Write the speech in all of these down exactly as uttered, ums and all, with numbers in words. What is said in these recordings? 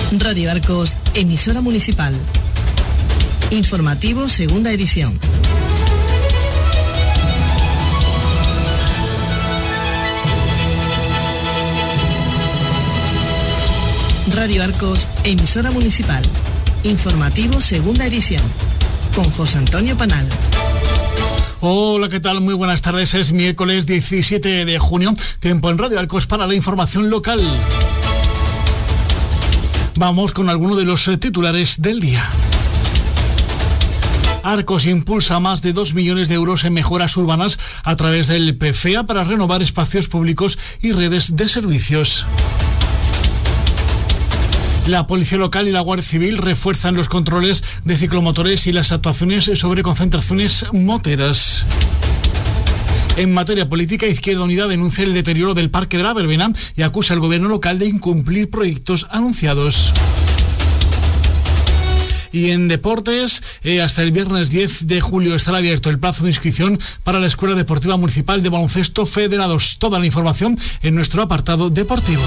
Radio Arcos, emisora municipal. Informativo, segunda edición. Radio Arcos, emisora municipal. Informativo, segunda edición. Con José Antonio Panal. Hola, ¿qué tal? Muy buenas tardes. Es miércoles diecisiete de junio. Tiempo en Radio Arcos para la información local. Vamos con algunos de los titulares del día. Arcos impulsa más de dos millones de euros en mejoras urbanas a través del P F E A para renovar espacios públicos y redes de servicios. La Policía Local y la Guardia Civil refuerzan los controles de ciclomotores y las actuaciones sobre concentraciones moteras. En materia política, Izquierda Unida denuncia el deterioro del Parque de la Verbena y acusa al gobierno local de incumplir proyectos anunciados. Y en deportes, eh, hasta el viernes diez de julio estará abierto el plazo de inscripción para la Escuela Deportiva Municipal de Baloncesto Federados. Toda la información en nuestro apartado deportivo.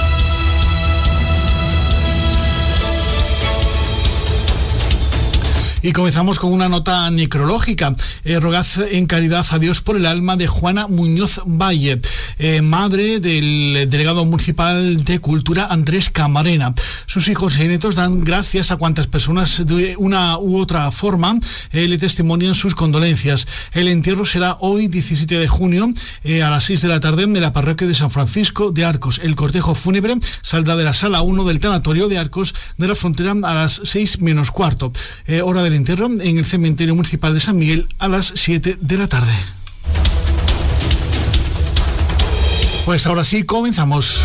Y comenzamos con una nota necrológica. Eh, rogad en caridad a Dios por el alma de Juana Muñoz Valle, eh, madre del delegado municipal de Cultura Andrés Camarena. Sus hijos y nietos dan gracias a cuantas personas de una u otra forma eh, le testimonian sus condolencias. El entierro será hoy diecisiete de junio eh, a las seis de la tarde en la parroquia de San Francisco de Arcos. El cortejo fúnebre saldrá de la sala uno del tanatorio de Arcos de la Frontera a las seis menos cuarto. Eh, hora del entierro en el cementerio municipal de San Miguel a las siete de la tarde. Pues ahora sí, comenzamos.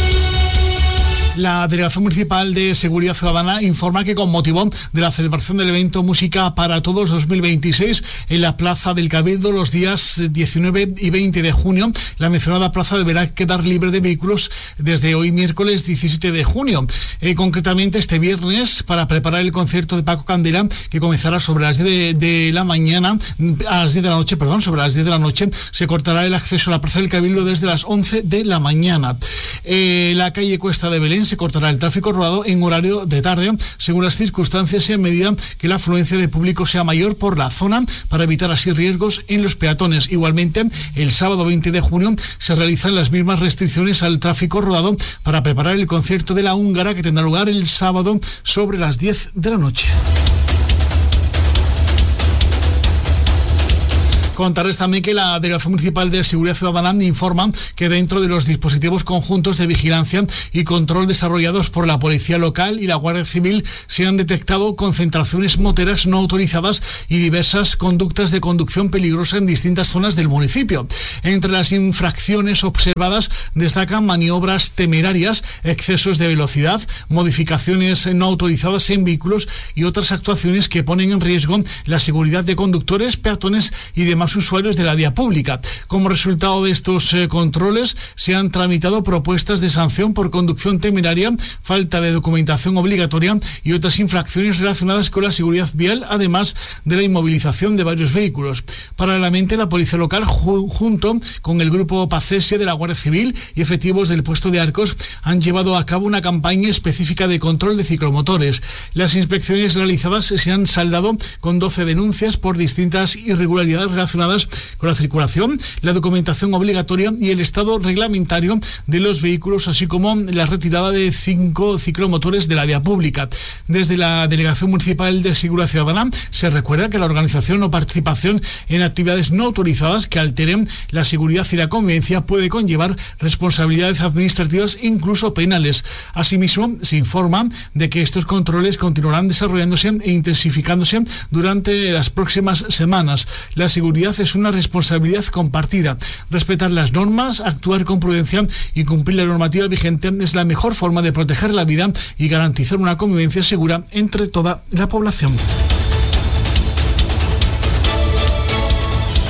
La Delegación Municipal de Seguridad Ciudadana informa que con motivo de la celebración del evento Música para Todos dos mil veintiséis en la Plaza del Cabildo los días diecinueve y veinte de junio, la mencionada plaza deberá quedar libre de vehículos desde hoy miércoles diecisiete de junio. Eh, concretamente este viernes, para preparar el concierto de Paco Candela, que comenzará sobre las diez de, de la mañana, a las diez de la noche, perdón, sobre las diez de la noche, se cortará el acceso a la Plaza del Cabildo desde las once de la mañana. Eh, la calle Cuesta de Belén se cortará el tráfico rodado en horario de tarde, según las circunstancias y a medida que la afluencia de público sea mayor por la zona, para evitar así riesgos en los peatones. Igualmente, el sábado veinte de junio se realizan las mismas restricciones al tráfico rodado para preparar el concierto de la húngara, que tendrá lugar el sábado sobre las diez de la noche. Contarles también que la Delegación Municipal de Seguridad Ciudadana informa que dentro de los dispositivos conjuntos de vigilancia y control desarrollados por la Policía Local y la Guardia Civil se han detectado concentraciones moteras no autorizadas y diversas conductas de conducción peligrosa en distintas zonas del municipio. Entre las infracciones observadas destacan maniobras temerarias, excesos de velocidad, modificaciones no autorizadas en vehículos y otras actuaciones que ponen en riesgo la seguridad de conductores, peatones y demás usuarios de la vía pública. Como resultado de estos eh, controles, se han tramitado propuestas de sanción por conducción temeraria, falta de documentación obligatoria y otras infracciones relacionadas con la seguridad vial, además de la inmovilización de varios vehículos. Paralelamente, la Policía Local, ju- junto con el Grupo Pacesia de la Guardia Civil y efectivos del puesto de Arcos, han llevado a cabo una campaña específica de control de ciclomotores. Las inspecciones realizadas se han saldado con doce denuncias por distintas irregularidades relacionadas con la circulación, la documentación obligatoria y el estado reglamentario de los vehículos, así como la retirada de cinco ciclomotores de la vía pública. Desde la Delegación Municipal de Seguridad Ciudadana se recuerda que la organización o participación en actividades no autorizadas que alteren la seguridad y la convivencia puede conllevar responsabilidades administrativas, incluso penales. Asimismo, se informa de que estos controles continuarán desarrollándose e intensificándose durante las próximas semanas. La seguridad es una responsabilidad compartida. Respetar las normas, actuar con prudencia y cumplir la normativa vigente es la mejor forma de proteger la vida y garantizar una convivencia segura entre toda la población.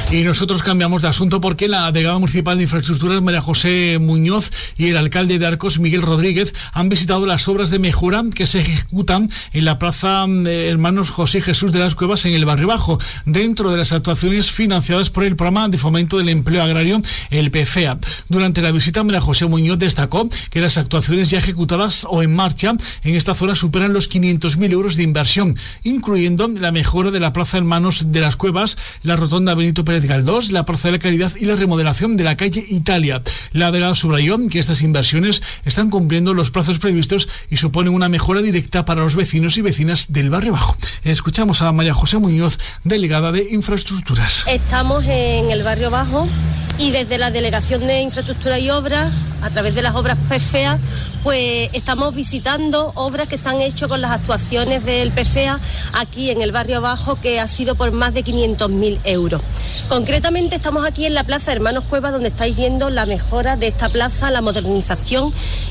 Y nosotros cambiamos de asunto porque la delegada municipal de Infraestructuras, María José Muñoz, y el alcalde de Arcos, Miguel Rodríguez, han visitado las obras de mejora que se ejecutan en la plaza eh, Hermanos José y Jesús de las Cuevas en el Barrio Bajo, dentro de las actuaciones financiadas por el Programa de Fomento del Empleo Agrario, el P F E A. Durante la visita, María José Muñoz destacó que las actuaciones ya ejecutadas o en marcha en esta zona superan los quinientos mil euros de inversión, incluyendo la mejora de la plaza Hermanos de las Cuevas, la rotonda Benito Pérez Galdós, la Plaza de la Caridad y la remodelación de la calle Italia. La delegada subrayó que estas inversiones están cumpliendo los plazos previstos y suponen una mejora directa para los vecinos y vecinas del Barrio Bajo. Escuchamos a María José Muñoz, delegada de Infraestructuras. Estamos en el Barrio Bajo y desde la Delegación de Infraestructura y Obras, a través de las obras P F E A, pues estamos visitando obras que se han hecho con las actuaciones del P F E A aquí en el Barrio Bajo, que ha sido por más de quinientos mil euros. Concretamente estamos aquí en la Plaza Hermanos Cuevas, donde estáis viendo la mejora de esta plaza, la modernización.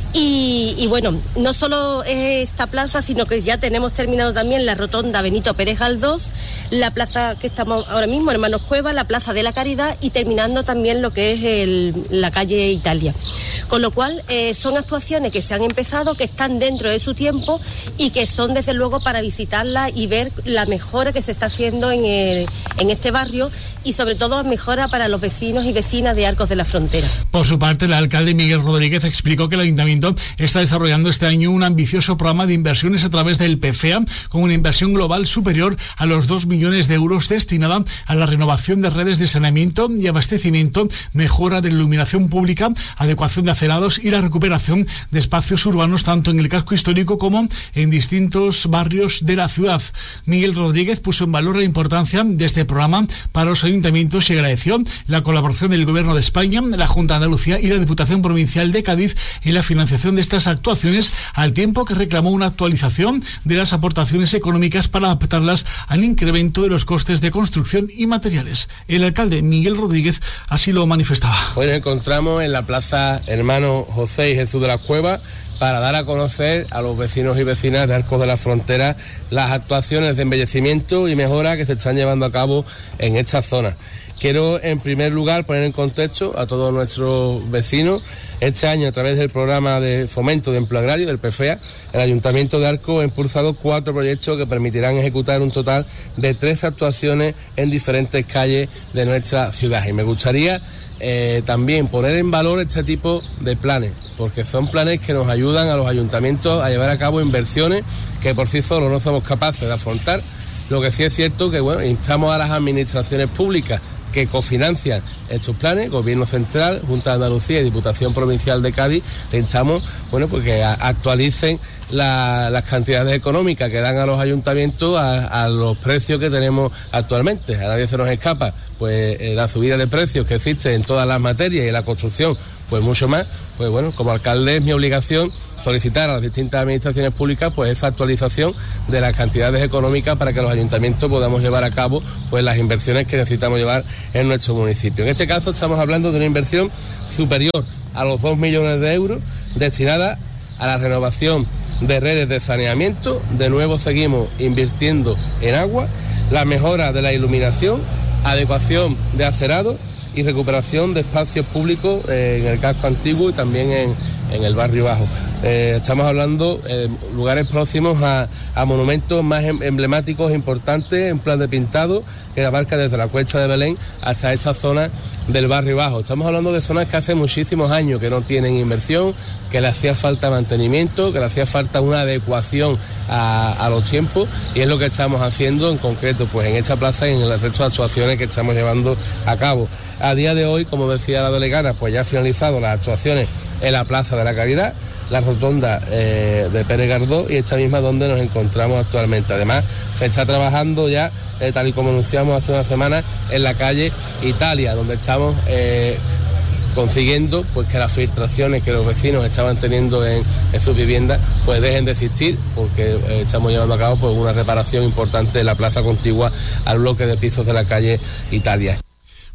Y, y bueno, no solo es esta plaza, sino que ya tenemos terminado también la rotonda Benito Pérez Galdós, la plaza que estamos ahora mismo, Hermanos Cuevas, la Plaza de la Caridad y terminando también lo que es el, la calle Italia. Con lo cual eh, son actuaciones que se han empezado, que están dentro de su tiempo y que son desde luego para visitarlas y ver la mejora que se está haciendo en, el, en este barrio y sobre todo mejora para los vecinos y vecinas de Arcos de la Frontera. Por su parte, el alcalde Miguel Rodríguez explicó que el Ayuntamiento está desarrollando este año un ambicioso programa de inversiones a través del P F E A, con una inversión global superior a los dos millones de euros destinada a la renovación de redes de saneamiento y abastecimiento, mejora de la iluminación pública, adecuación de acerados y la recuperación de espacios urbanos tanto en el casco histórico como en distintos barrios de la ciudad. Miguel Rodríguez puso en valor la importancia de este programa para los ayuntamientos y agradeció la colaboración del Gobierno de España, la Junta de Andalucía y la Diputación Provincial de Cádiz en la financiación de estas actuaciones, al tiempo que reclamó una actualización de las aportaciones económicas para adaptarlas al incremento de los costes de construcción y materiales. El alcalde Miguel Rodríguez así lo manifestaba. Hoy nos encontramos en la Plaza Hermanos José y Jesús de las Cuevas para dar a conocer a los vecinos y vecinas de Arcos de la Frontera las actuaciones de embellecimiento y mejora que se están llevando a cabo en esta zona. Quiero, en primer lugar, poner en contexto a todos nuestros vecinos. Este año, a través del programa de fomento de empleo agrario, del P F E A, el Ayuntamiento de Arcos ha impulsado cuatro proyectos que permitirán ejecutar un total de tres actuaciones en diferentes calles de nuestra ciudad. Y me gustaría eh, también poner en valor este tipo de planes, porque son planes que nos ayudan a los ayuntamientos a llevar a cabo inversiones que por sí solos no somos capaces de afrontar. Lo que sí es cierto que, bueno, instamos a las administraciones públicas que cofinancian estos planes, Gobierno Central, Junta de Andalucía y Diputación Provincial de Cádiz, le instamos, bueno, pues que actualicen la, las cantidades económicas que dan a los ayuntamientos a, a los precios que tenemos actualmente. A nadie se nos escapa, pues eh, la subida de precios que existe en todas las materias y en la construcción, pues mucho más. Pues bueno, como alcalde es mi obligación solicitar a las distintas administraciones públicas pues esa actualización de las cantidades económicas para que los ayuntamientos podamos llevar a cabo pues las inversiones que necesitamos llevar en nuestro municipio. En este caso estamos hablando de una inversión superior a los dos millones de euros destinada a la renovación de redes de saneamiento. De nuevo seguimos invirtiendo en agua, la mejora de la iluminación, adecuación de acerados y recuperación de espacios públicos eh, en el casco antiguo y también en, en el Barrio Bajo. Eh, estamos hablando de eh, lugares próximos a, a monumentos más emblemáticos e importantes en plan de pintado que abarca desde la Cuesta de Belén hasta esta zona del Barrio Bajo. Estamos hablando de zonas que hace muchísimos años que no tienen inversión, que le hacía falta mantenimiento, que le hacía falta una adecuación a, a los tiempos, y es lo que estamos haciendo en concreto pues en esta plaza y en el resto de actuaciones que estamos llevando a cabo. A día de hoy, como decía la delegada, pues ya ha finalizado las actuaciones en la Plaza de la Caridad, la rotonda eh, de Pérez Galdós y esta misma donde nos encontramos actualmente. Además, se está trabajando ya, eh, tal y como anunciamos hace una semana, en la calle Italia, donde estamos eh, consiguiendo pues que las filtraciones que los vecinos estaban teniendo en, en sus viviendas pues dejen de existir, porque eh, estamos llevando a cabo pues una reparación importante de la plaza contigua al bloque de pisos de la calle Italia.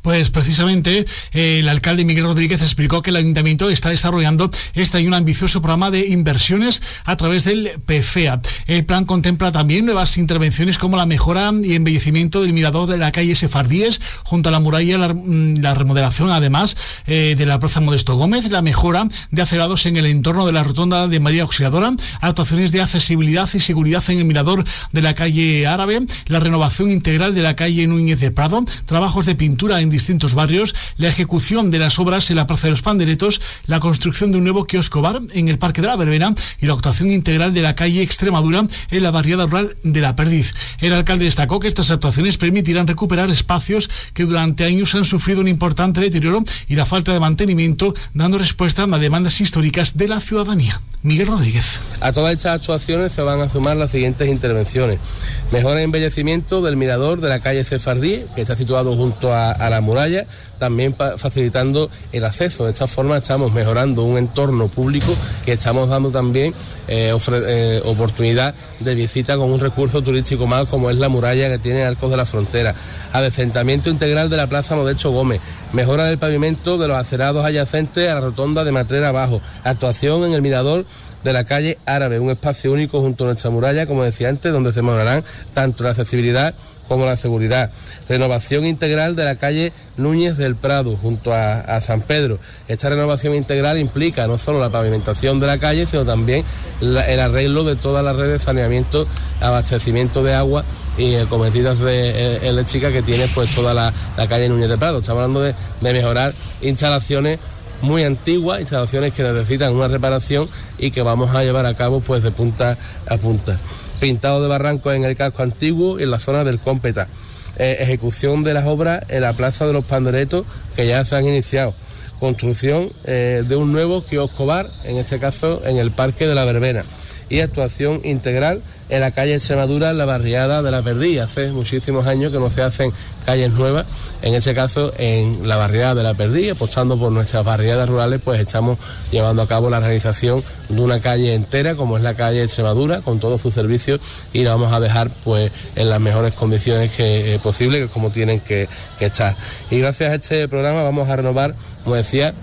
Pues precisamente eh, el alcalde Miguel Rodríguez explicó que el ayuntamiento está desarrollando este año un ambicioso programa de inversiones a través del P F E A. El plan contempla también nuevas intervenciones como la mejora y embellecimiento del mirador de la calle Sefardíes junto a la muralla, la, la remodelación además eh, de la plaza Modesto Gómez, la mejora de acerados en el entorno de la rotonda de María Auxiliadora, actuaciones de accesibilidad y seguridad en el mirador de la calle Árabe, la renovación integral de la calle Núñez de Prado, trabajos de pintura en distintos barrios, la ejecución de las obras en la Plaza de los Panderetos, la construcción de un nuevo kiosco bar en el Parque de la Verbena y la actuación integral de la calle Extremadura en la barriada rural de La Perdiz. El alcalde destacó que estas actuaciones permitirán recuperar espacios que durante años han sufrido un importante deterioro y la falta de mantenimiento, dando respuesta a demandas históricas de la ciudadanía. Miguel Rodríguez. A todas estas actuaciones se van a sumar las siguientes intervenciones: mejora y embellecimiento del mirador de la calle Sefardí, que está situado junto a, a la muralla, también pa- facilitando el acceso. De esta forma estamos mejorando un entorno público que estamos dando también eh, ofre- eh, oportunidad de visita con un recurso turístico más, como es la muralla que tiene Arcos de la Frontera. Adecentamiento integral de la plaza Modesto Gómez, mejora del pavimento de los acerados adyacentes a la rotonda de Matrera Abajo, actuación en el mirador de la calle Árabe, un espacio único junto a nuestra muralla, como decía antes, donde se mejorarán tanto la accesibilidad como la seguridad. Renovación integral de la calle Núñez del Prado, junto a, a San Pedro. Esta renovación integral implica no solo la pavimentación de la calle, sino también la, el arreglo de todas las redes de saneamiento, abastecimiento de agua y eh, cometidas de, eh, eléctricas que tiene pues toda la, la calle Núñez del Prado. Estamos hablando de, de mejorar instalaciones muy antiguas, instalaciones que necesitan una reparación y que vamos a llevar a cabo pues de punta a punta. Pintado de barrancos en el casco antiguo y en la zona del Cómpeta. Eh, ejecución de las obras en la Plaza de los Panderetos, que ya se han iniciado. Construcción eh, de un nuevo kiosco bar, en este caso en el Parque de la Verbena. Y actuación integral en la calle Extremadura, en la barriada de La Perdilla. Hace muchísimos años que no se hacen calles nuevas, en este caso en la barriada de La Perdilla, apostando por nuestras barriadas rurales, pues estamos llevando a cabo la realización de una calle entera, como es la calle Extremadura, con todos sus servicios, y la vamos a dejar pues en las mejores condiciones que eh, posible, que como tienen que, que estar. Y gracias a este programa vamos a renovar, como decía,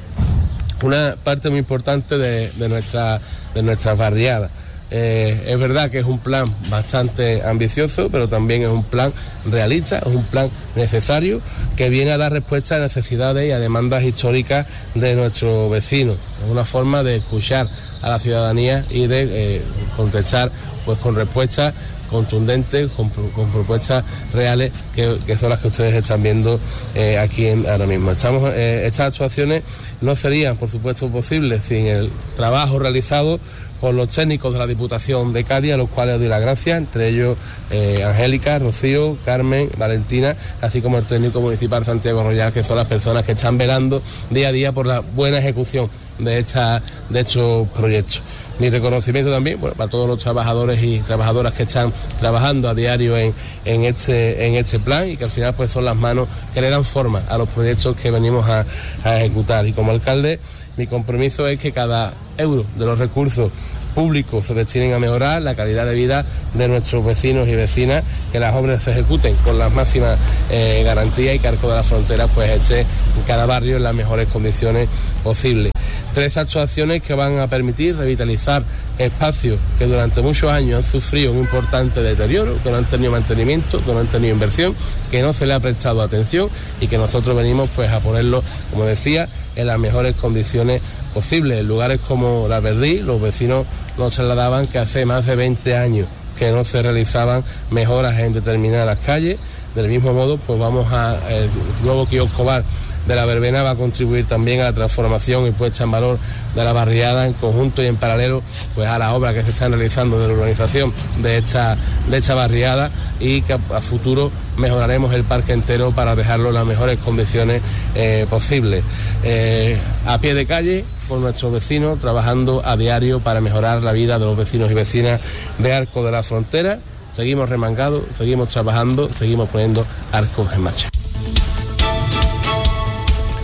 una parte muy importante de, de nuestra de nuestras barriadas. Eh, es verdad que es un plan bastante ambicioso, pero también es un plan realista, es un plan necesario que viene a dar respuesta a necesidades y a demandas históricas de nuestros vecinos. Es una forma de escuchar a la ciudadanía y de eh, contestar pues con respuestas contundentes, con, con propuestas reales que, que son las que ustedes están viendo eh, aquí en, ahora mismo. Estamos, eh, estas actuaciones no serían, por supuesto, posibles sin el trabajo realizado por los técnicos de la Diputación de Cádiz, a los cuales doy las gracias, entre ellos eh, Angélica, Rocío, Carmen, Valentina, así como el técnico municipal Santiago Royal, que son las personas que están velando día a día por la buena ejecución de, esta, de estos proyectos. Mi reconocimiento también, bueno, para todos los trabajadores y trabajadoras que están trabajando a diario en, en, este, en este plan, y que al final pues son las manos que le dan forma a los proyectos que venimos a, a ejecutar. Y como alcalde, mi compromiso es que cada euro de los recursos públicos se destinen a mejorar la calidad de vida de nuestros vecinos y vecinas, que las obras se ejecuten con las máximas eh, garantías y que Arcos de la Frontera pues esté en cada barrio en las mejores condiciones posibles. Tres actuaciones que van a permitir revitalizar espacios que durante muchos años han sufrido un importante deterioro, que no han tenido mantenimiento, que no han tenido inversión, que no se le ha prestado atención y que nosotros venimos pues a ponerlo, como decía, en las mejores condiciones posibles. En lugares como La Perdí, los vecinos nos trasladaban que hace más de veinte años que no se realizaban mejoras en determinadas calles. Del mismo modo, pues vamos a el nuevo kiosco bar de La Verbena va a contribuir también a la transformación y puesta en valor de la barriada, en conjunto y en paralelo pues a las obras que se están realizando de la urbanización de esta, de esta barriada, y que a, a futuro mejoraremos el parque entero para dejarlo en las mejores condiciones eh, posibles. Eh, a pie de calle, con nuestros vecinos, trabajando a diario para mejorar la vida de los vecinos y vecinas de Arcos de la Frontera. Seguimos remangados, seguimos trabajando, seguimos poniendo Arcos en marcha.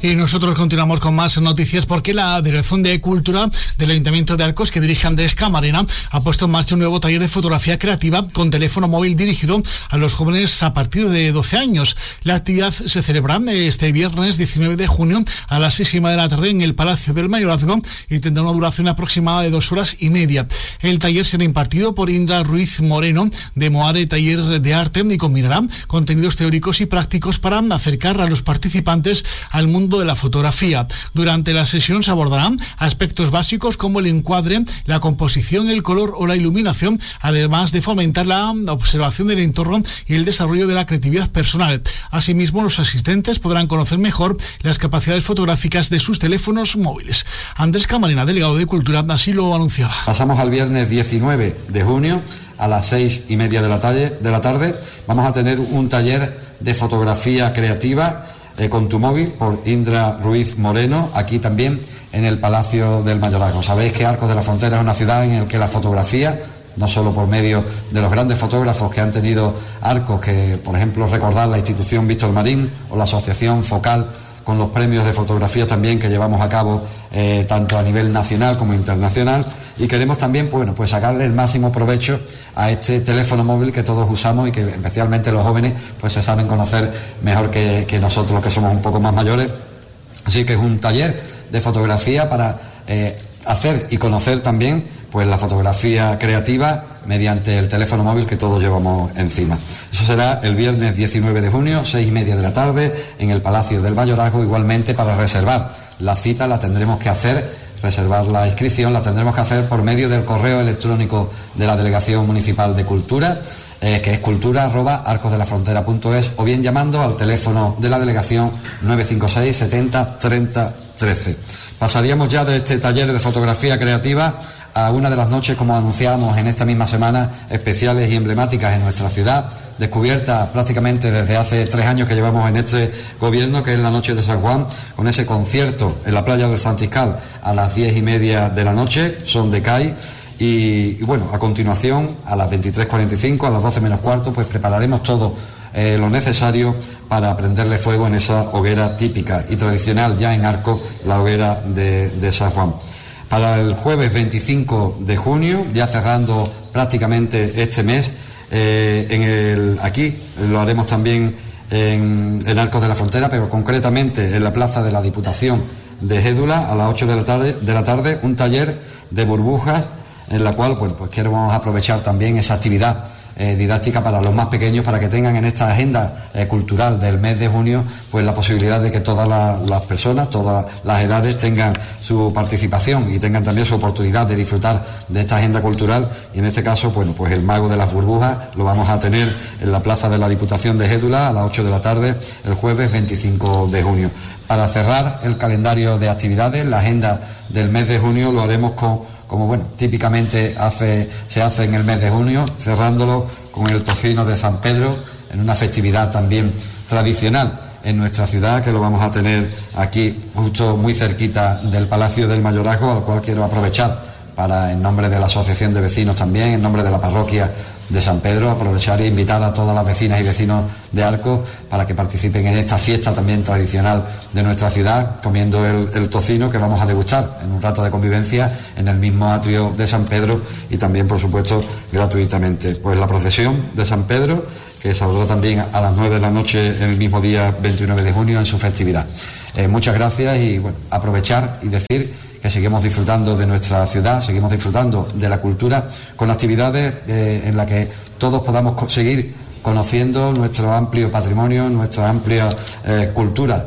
Y nosotros continuamos con más noticias porque la Dirección de Cultura del Ayuntamiento de Arcos, que dirige Andrés Camarena, ha puesto en marcha un nuevo taller de fotografía creativa con teléfono móvil dirigido a los jóvenes a partir de doce años. La actividad se celebrará este viernes diecinueve de junio a las seis y media de la tarde en el Palacio del Mayorazgo y tendrá una duración aproximada de dos horas y media. El taller será impartido por Indra Ruiz Moreno de Moare Taller de Arte y combinará contenidos teóricos y prácticos para acercar a los participantes al mundo de la fotografía. Durante la sesión se abordarán aspectos básicos como el encuadre, la composición, el color o la iluminación, además de fomentar la observación del entorno y el desarrollo de la creatividad personal. Asimismo, los asistentes podrán conocer mejor las capacidades fotográficas de sus teléfonos móviles. Andrés Camarena, delegado de Cultura, así lo anunciaba. Pasamos al viernes diecinueve de junio a las seis y media de la tarde. De la tarde vamos a tener un taller de fotografía creativa eh, con tu móvil por Indra Ruiz Moreno, aquí también en el Palacio del Mayorazgo. Sabéis que Arcos de la Frontera es una ciudad en la que la fotografía, no solo por medio de los grandes fotógrafos que han tenido Arcos, que por ejemplo recordar la institución Víctor Marín o la asociación Focal, con los premios de fotografía también que llevamos a cabo eh, tanto a nivel nacional como internacional, y queremos también bueno, pues sacarle el máximo provecho a este teléfono móvil que todos usamos y que especialmente los jóvenes pues se saben conocer mejor que, que nosotros, los que somos un poco más mayores. Así que es un taller de fotografía para eh, hacer y conocer también pues la fotografía creativa mediante el teléfono móvil que todos llevamos encima. Eso será el viernes diecinueve de junio, seis y media de la tarde, en el Palacio del Mayorazgo. Igualmente, para reservar la cita la tendremos que hacer, reservar la inscripción la tendremos que hacer por medio del correo electrónico de la Delegación Municipal de Cultura, eh, que es cultura arroba arcosdelafrontera punto es, o bien llamando al teléfono de la delegación nueve cinco seis setenta treinta trece. Pasaríamos ya de este taller de fotografía creativa a una de las noches, como anunciamos en esta misma semana, especiales y emblemáticas en nuestra ciudad, descubierta prácticamente desde hace tres años que llevamos en este gobierno, que es la Noche de San Juan, con ese concierto en la playa del Santiscal a las diez y media de la noche, son de C A I, y, y bueno, a continuación, a las veintitrés cuarenta y cinco, a las doce menos cuarto, pues prepararemos todo eh, lo necesario para prenderle fuego en esa hoguera típica y tradicional ya en Arcos, la hoguera de, de San Juan. Para el jueves veinticinco de junio, ya cerrando prácticamente este mes, eh, en el, aquí lo haremos también en, en Arcos de la Frontera, pero concretamente en la Plaza de la Diputación de Gédula, a las ocho de la tarde, de la tarde un taller de burbujas, en la cual bueno, pues queremos aprovechar también esa actividad Eh, didáctica para los más pequeños, para que tengan en esta agenda eh, cultural del mes de junio pues la posibilidad de que todas la, las personas, todas las edades tengan su participación y tengan también su oportunidad de disfrutar de esta agenda cultural. Y en este caso, bueno, pues el Mago de las Burbujas lo vamos a tener en la Plaza de la Diputación de Gédula a las ocho de la tarde el jueves veinticinco de junio. Para cerrar el calendario de actividades, la agenda del mes de junio lo haremos con como bueno, típicamente hace, se hace en el mes de junio, cerrándolo con el tocino de San Pedro, en una festividad también tradicional en nuestra ciudad, que lo vamos a tener aquí justo muy cerquita del Palacio del Mayorazgo, al cual quiero aprovechar para, en nombre de la Asociación de Vecinos también, en nombre de la Parroquia de San Pedro, aprovechar e invitar a todas las vecinas y vecinos de Arcos para que participen en esta fiesta también tradicional de nuestra ciudad, comiendo el, el tocino que vamos a degustar en un rato de convivencia en el mismo atrio de San Pedro, y también por supuesto gratuitamente. Pues la procesión de San Pedro, que saldrá también a las nueve de la noche el mismo día veintinueve de junio en su festividad. Eh, muchas gracias, y bueno, aprovechar y decir que seguimos disfrutando de nuestra ciudad, seguimos disfrutando de la cultura, con actividades eh, en las que todos podamos co- seguir conociendo nuestro amplio patrimonio, nuestra amplia eh, cultura.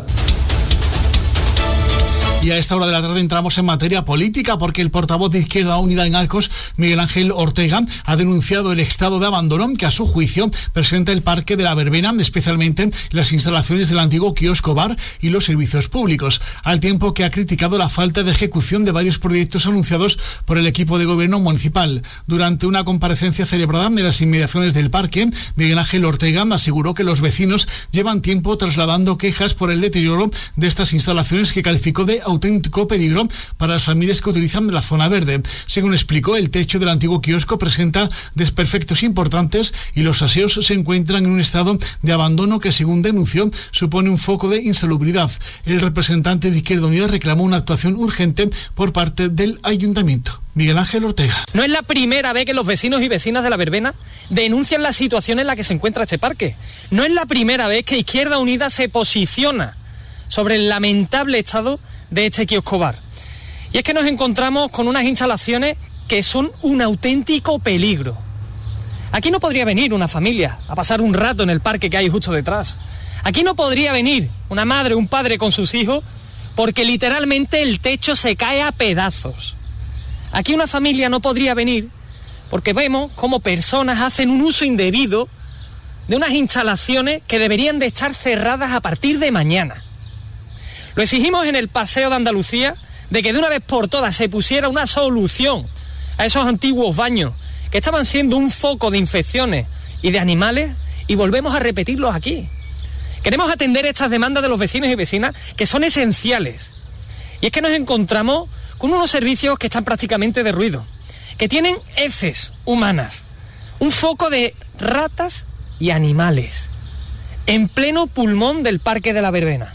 Y a esta hora de la tarde entramos en materia política, porque el portavoz de Izquierda Unida en Arcos, Miguel Ángel Ortega, ha denunciado el estado de abandono que a su juicio presenta el Parque de la Verbena, especialmente las instalaciones del antiguo kiosco bar y los servicios públicos, al tiempo que ha criticado la falta de ejecución de varios proyectos anunciados por el equipo de gobierno municipal. Durante una comparecencia celebrada en las inmediaciones del parque, Miguel Ángel Ortega aseguró que los vecinos llevan tiempo trasladando quejas por el deterioro de estas instalaciones, que calificó de auténtico peligro para las familias que utilizan la zona verde. Según explicó, el techo del antiguo kiosco presenta desperfectos importantes y los aseos se encuentran en un estado de abandono que, según denunció, supone un foco de insalubridad. El representante de Izquierda Unida reclamó una actuación urgente por parte del ayuntamiento. Miguel Ángel Ortega. No es la primera vez que los vecinos y vecinas de la Verbena denuncian la situación en la que se encuentra este parque. No es la primera vez que Izquierda Unida se posiciona sobre el lamentable estado de este kiosco bar. Y es que nos encontramos con unas instalaciones que son un auténtico peligro. Aquí no podría venir una familia a pasar un rato en el parque que hay justo detrás. Aquí no podría venir una madre o un padre con sus hijos porque literalmente el techo se cae a pedazos. Aquí una familia no podría venir porque vemos cómo personas hacen un uso indebido de unas instalaciones que deberían de estar cerradas a partir de mañana. Lo exigimos en el Paseo de Andalucía de que de una vez por todas se pusiera una solución a esos antiguos baños que estaban siendo un foco de infecciones y de animales, y volvemos a repetirlos aquí. Queremos atender estas demandas de los vecinos y vecinas que son esenciales. Y es que nos encontramos con unos servicios que están prácticamente derruidos, que tienen heces humanas, un foco de ratas y animales, en pleno pulmón del Parque de la Verbena.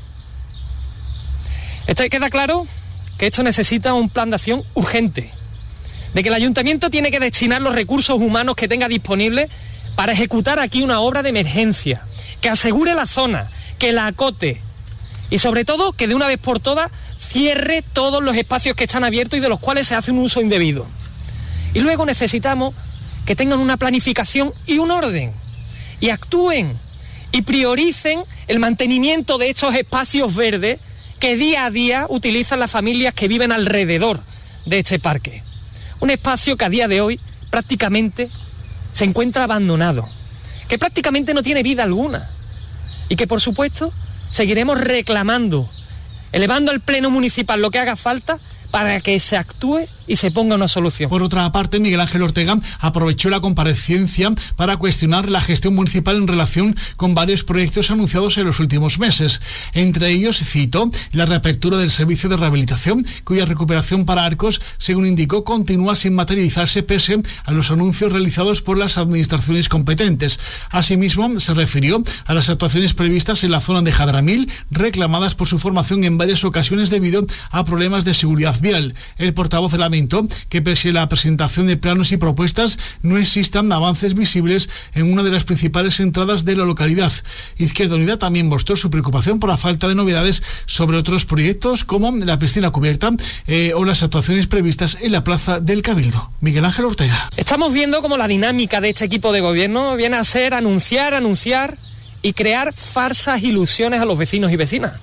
Esto queda claro que esto necesita un plan de acción urgente, de que el ayuntamiento tiene que destinar los recursos humanos que tenga disponibles para ejecutar aquí una obra de emergencia, que asegure la zona, que la acote y sobre todo que de una vez por todas cierre todos los espacios que están abiertos y de los cuales se hace un uso indebido. Y luego necesitamos que tengan una planificación y un orden, y actúen y prioricen el mantenimiento de estos espacios verdes que día a día utilizan las familias que viven alrededor de este parque. Un espacio que a día de hoy prácticamente se encuentra abandonado, que prácticamente no tiene vida alguna y que por supuesto seguiremos reclamando, elevando al Pleno Municipal lo que haga falta para que se actúe y se ponga una solución. Por otra parte, Miguel Ángel Ortega aprovechó la comparecencia para cuestionar la gestión municipal en relación con varios proyectos anunciados en los últimos meses. Entre ellos, cito, la reapertura del servicio de rehabilitación, cuya recuperación para Arcos, según indicó, continúa sin materializarse pese a los anuncios realizados por las administraciones competentes. Asimismo, se refirió a las actuaciones previstas en la zona de Jadramil, reclamadas por su formación en varias ocasiones debido a problemas de seguridad vial. El portavoz lamentó que pese a la presentación de planos y propuestas no existan avances visibles en una de las principales entradas de la localidad. Izquierda Unida también mostró su preocupación por la falta de novedades sobre otros proyectos como la piscina cubierta eh, o las actuaciones previstas en la plaza del Cabildo. Miguel Ángel Ortega. Estamos viendo cómo la dinámica de este equipo de gobierno viene a ser anunciar, anunciar y crear falsas ilusiones a los vecinos y vecinas.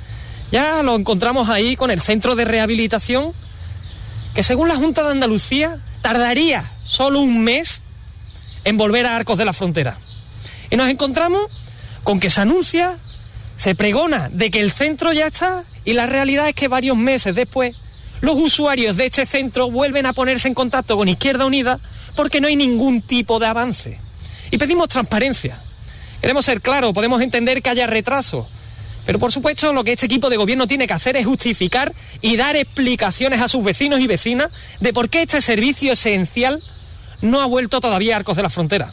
Ya lo encontramos ahí con el centro de rehabilitación, que según la Junta de Andalucía tardaría solo un mes en volver a Arcos de la Frontera. Y nos encontramos con que se anuncia, se pregona de que el centro ya está, y la realidad es que varios meses después los usuarios de este centro vuelven a ponerse en contacto con Izquierda Unida porque no hay ningún tipo de avance. Y pedimos transparencia. Queremos ser claros, podemos entender que haya retraso, pero por supuesto lo que este equipo de gobierno tiene que hacer es justificar y dar explicaciones a sus vecinos y vecinas de por qué este servicio esencial no ha vuelto todavía a Arcos de la Frontera.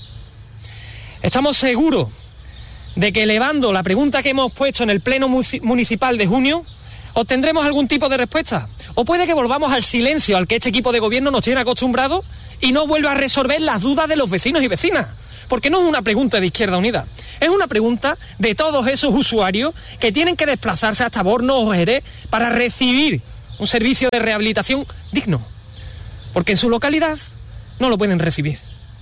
Estamos seguros de que elevando la pregunta que hemos puesto en el Pleno Municipal de junio, obtendremos algún tipo de respuesta. O puede que volvamos al silencio al que este equipo de gobierno nos tiene acostumbrados y no vuelva a resolver las dudas de los vecinos y vecinas. Porque no es una pregunta de Izquierda Unida, es una pregunta de todos esos usuarios que tienen que desplazarse hasta Borno o Jerez para recibir un servicio de rehabilitación digno, porque en su localidad no lo pueden recibir.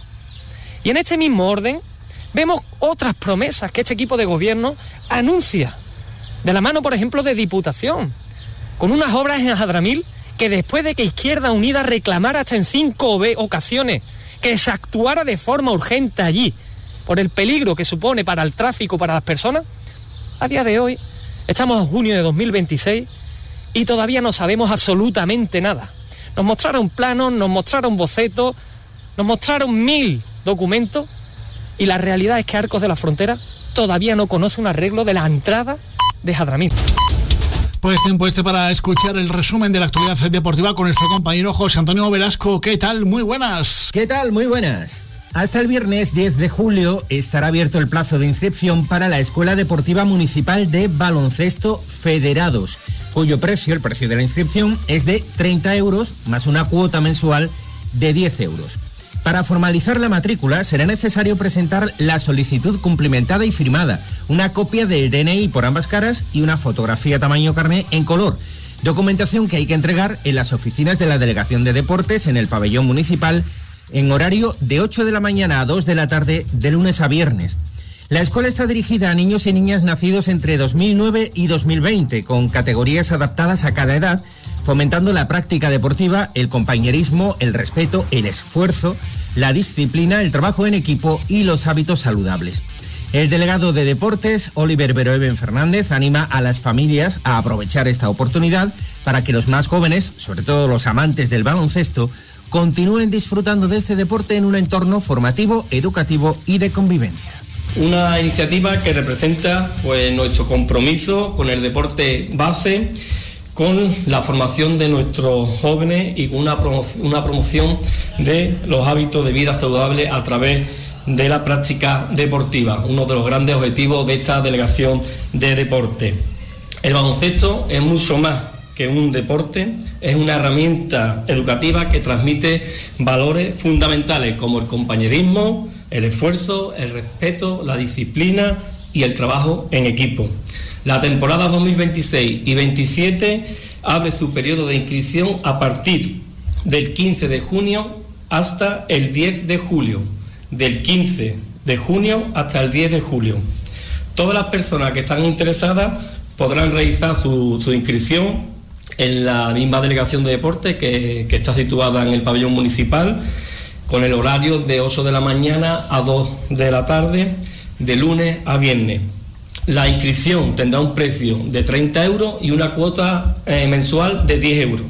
Y en este mismo orden vemos otras promesas que este equipo de gobierno anuncia, de la mano, por ejemplo, de Diputación, con unas obras en Jadramil que después de que Izquierda Unida reclamara hasta en cinco ocasiones que se actuara de forma urgente allí, por el peligro que supone para el tráfico, para las personas, a día de hoy, estamos en junio de dos mil veintiséis y todavía no sabemos absolutamente nada. Nos mostraron planos, nos mostraron bocetos, nos mostraron mil documentos y la realidad es que Arcos de la Frontera todavía no conoce un arreglo de la entrada de Jadramil. Pues tiempo este para escuchar el resumen de la actualidad deportiva con nuestro compañero José Antonio Velasco. ¿Qué tal? Muy buenas. ¿Qué tal? Muy buenas. Hasta el viernes diez de julio estará abierto el plazo de inscripción para la Escuela Deportiva Municipal de Baloncesto Federados, cuyo precio, el precio de la inscripción, es de treinta euros más una cuota mensual de diez euros. Para formalizar la matrícula será necesario presentar la solicitud cumplimentada y firmada, una copia del D N I por ambas caras y una fotografía tamaño carné en color. Documentación que hay que entregar en las oficinas de la Delegación de Deportes en el pabellón municipal en horario de ocho de la mañana a dos de la tarde de lunes a viernes. La escuela está dirigida a niños y niñas nacidos entre dos mil nueve y dos mil veinte, con categorías adaptadas a cada edad, fomentando la práctica deportiva, el compañerismo, el respeto, el esfuerzo, la disciplina, el trabajo en equipo y los hábitos saludables. El delegado de Deportes, Oliver Veroeben Fernández, anima a las familias a aprovechar esta oportunidad para que los más jóvenes, sobre todo los amantes del baloncesto, continúen disfrutando de este deporte en un entorno formativo, educativo y de convivencia. Una iniciativa que representa pues, nuestro compromiso con el deporte base, con la formación de nuestros jóvenes y con una, promo- una promoción de los hábitos de vida saludables a través de la práctica deportiva, uno de los grandes objetivos de esta delegación de deporte. El baloncesto es mucho más que un deporte, es una herramienta educativa que transmite valores fundamentales como el compañerismo, el esfuerzo, el respeto, la disciplina y el trabajo en equipo. La temporada dos mil veintiséis y veintisiete abre su periodo de inscripción a partir del quince de junio hasta el diez de julio. Del quince de junio hasta el diez de julio. Todas las personas que están interesadas podrán realizar su, su inscripción en la misma delegación de deporte que, que está situada en el pabellón municipal, con el horario de ocho de la mañana a dos de la tarde, de lunes a viernes. La inscripción tendrá un precio de treinta euros y una cuota eh, mensual de diez euros.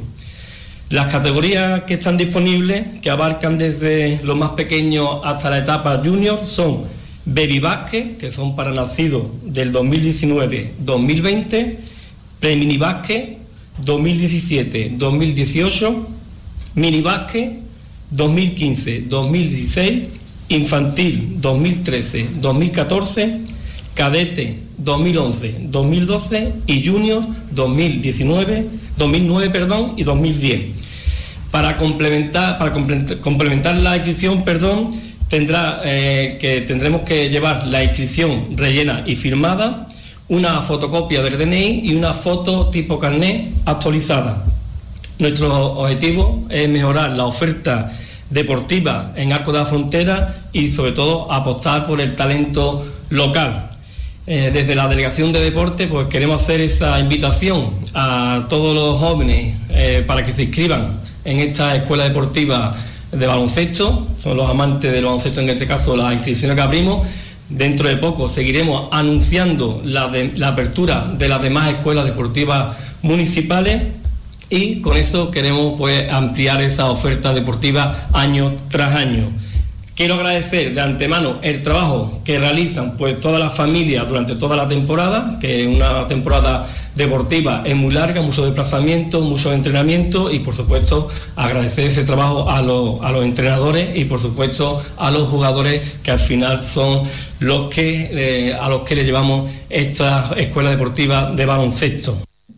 Las categorías que están disponibles, que abarcan desde los más pequeños hasta la etapa junior, son Baby Basket, que son para nacidos del dos mil diecinueve dos mil veinte, Pre-Mini Basket dos mil diecisiete dos mil dieciocho, Mini Basket dos mil quince dos mil dieciséis, Infantil dos mil trece dos mil catorce, Cadete dos mil once dos mil doce y Junior dos mil diecinueve, dos mil nueve perdón, y dos mil diez. Para complementar, para complementar la inscripción, perdón, tendrá eh, que tendremos que llevar la inscripción rellena y firmada, una fotocopia del D N I y una foto tipo carnet actualizada. Nuestro objetivo es mejorar la oferta deportiva en Arcos de la Frontera y sobre todo apostar por el talento local. Eh, desde la Delegación de Deporte pues queremos hacer esa invitación a todos los jóvenes eh, para que se inscriban en esta escuela deportiva de baloncesto. Son los amantes del baloncesto, en este caso las inscripciones que abrimos. Dentro de poco seguiremos anunciando la, de, la apertura de las demás escuelas deportivas municipales y con eso queremos pues ampliar esa oferta deportiva año tras año. Quiero agradecer de antemano el trabajo que realizan pues todas las familias durante toda la temporada, que es una temporada deportiva es muy larga, mucho desplazamiento, mucho entrenamiento y por supuesto agradecer ese trabajo a los, a los entrenadores y por supuesto a los jugadores que al final son los que eh, a los que le llevamos esta escuela deportiva de baloncesto.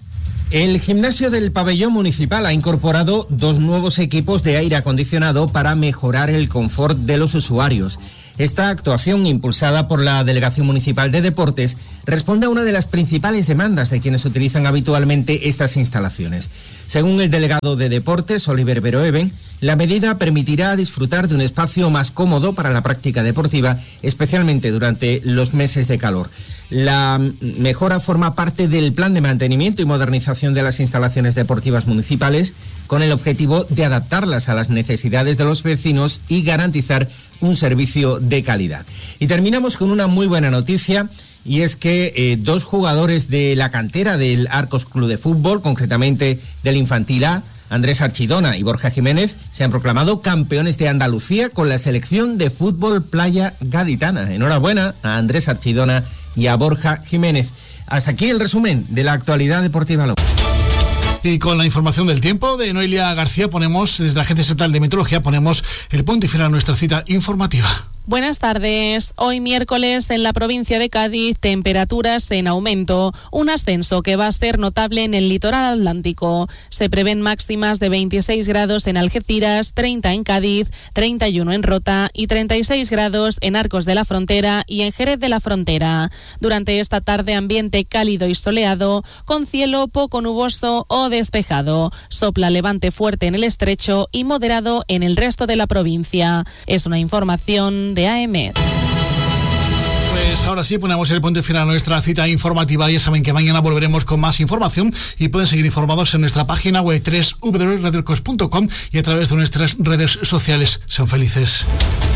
El gimnasio del pabellón municipal ha incorporado dos nuevos equipos de aire acondicionado para mejorar el confort de los usuarios. Esta actuación, impulsada por la Delegación Municipal de Deportes, responde a una de las principales demandas de quienes utilizan habitualmente estas instalaciones. Según el delegado de Deportes, Oliver Veroeben, la medida permitirá disfrutar de un espacio más cómodo para la práctica deportiva, especialmente durante los meses de calor. La mejora forma parte del plan de mantenimiento y modernización de las instalaciones deportivas municipales, con el objetivo de adaptarlas a las necesidades de los vecinos y garantizar un servicio de calidad. Y terminamos con una muy buena noticia, y es que eh, dos jugadores de la cantera del Arcos Club de Fútbol, concretamente del Infantil A, Andrés Archidona y Borja Jiménez, se han proclamado campeones de Andalucía con la selección de fútbol playa gaditana. Enhorabuena a Andrés Archidona y a Borja Jiménez. Hasta aquí el resumen de la actualidad deportiva local. Y con la información del tiempo de Noelia García ponemos, desde la Agencia Estatal de Meteorología, ponemos el punto y final a nuestra cita informativa. Buenas tardes. Hoy miércoles en la provincia de Cádiz, temperaturas en aumento, un ascenso que va a ser notable en el litoral atlántico. Se prevén máximas de veintiséis grados en Algeciras, treinta en Cádiz, treinta y uno en Rota y treinta y seis grados en Arcos de la Frontera y en Jerez de la Frontera. Durante esta tarde ambiente cálido y soleado, con cielo poco nuboso o despejado. Sopla levante fuerte en el estrecho y moderado en el resto de la provincia. Es una información de A M E D. Pues ahora sí ponemos el punto final a nuestra cita informativa. Ya saben que mañana volveremos con más información y pueden seguir informados en nuestra página web doble u doble u doble u punto radio arcos punto com y a través de nuestras redes sociales. Sean felices.